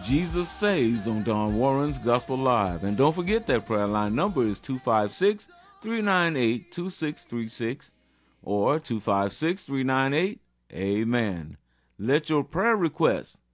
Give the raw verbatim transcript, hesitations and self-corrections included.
Jesus Saves on Don Warren's Gospel Live. And don't forget that prayer line number is two five six, three nine eight, two six three six or two five six, three nine eight, Amen. Let your prayer requests